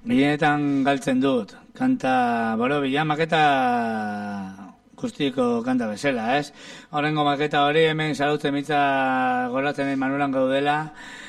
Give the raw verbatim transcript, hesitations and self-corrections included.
Gehienetan galtzen dut, kanta, borobila, maketa guztiko kanta bezala, ez? Horrengo maketa hori hemen salutzen mitza goratzen Manuelan gaudela,